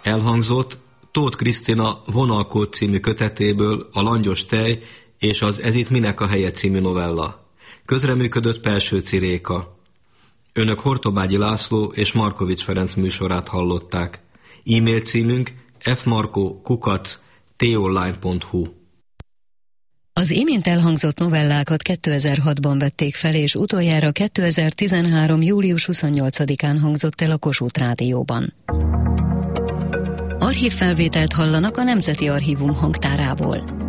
Elhangzott Tóth Krisztina Vonalkód című kötetéből a Langyos tej és az Ez itt minek a helye című novella. Közreműködött Pelsőci Réka. Önök Hortobágyi László és Markovics Ferenc műsorát hallották. E-mail címünk fmarko@tonline.hu. Az imént elhangzott novellákat 2006-ban vették fel, és utoljára 2013. július 28-án hangzott el a Kossuth Rádióban. Archívfelvételt hallanak a Nemzeti Archívum hangtárából.